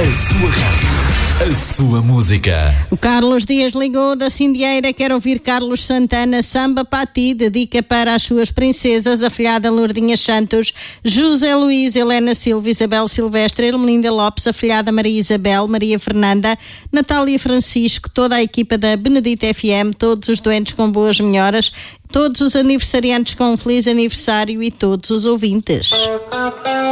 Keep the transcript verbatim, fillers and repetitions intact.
A sua rádio, a sua música. O Carlos Dias ligou da Cindieira, quer ouvir Carlos Santana, Samba para ti, dedica para as suas princesas, afilhada Lourdinha Santos, José Luís, Helena Silva, Isabel Silvestre, Ermelinda Lopes, afilhada Maria Isabel, Maria Fernanda, Natália Francisco, toda a equipa da Benedita F M, todos os doentes com boas melhoras, todos os aniversariantes com um feliz aniversário e todos os ouvintes.